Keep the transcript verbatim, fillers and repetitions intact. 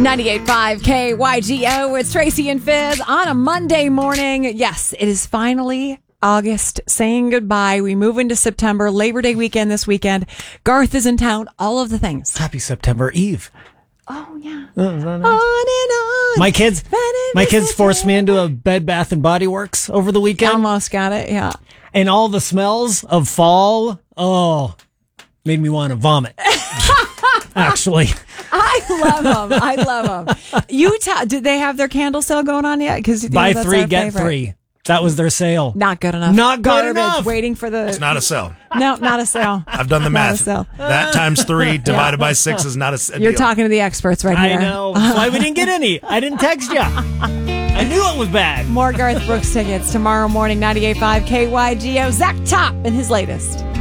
ninety-eight point five K Y G O. It's Tracy and Fizz on a Monday morning. Yes, it is finally August, saying goodbye. We move into September, Labor Day weekend this weekend. Garth is in town, all of the things. Happy September Eve. Oh, yeah. Oh, is that nice? On and on. My kids, my kids forced me into a Bed Bath and Body Works over the weekend. Almost got it, yeah. And all the smells of fall, oh, made me want to vomit. Actually. I love them. I love them. Utah, did they have their candle sale going on yet? Because buy three, get favorite. three. That was their sale. Not good enough. Not good Garbage. enough. Waiting for the. It's not a sale. No, not a sale. I've done the Not math. a sale. That times three divided by six is not a, a You're deal. talking to the experts right here. I know. That's why we didn't get any. I didn't text you. I knew it was bad. More Garth Brooks tickets tomorrow morning, ninety-eight point five K Y G O. Zach Top in his latest.